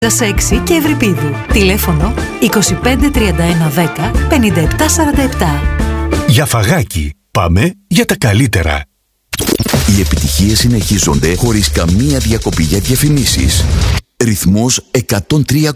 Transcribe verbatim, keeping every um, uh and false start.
έξι και Ευρυπίδου. Τηλέφωνο είκοσι πέντε τριάντα ένα δέκα πενήντα επτά σαράντα επτά. Για φαγάκι. Πάμε για τα καλύτερα. Οι επιτυχίες συνεχίζονται χωρίς καμία διακοπή για διαφημίσεις. Ρυθμός εκατόν τρία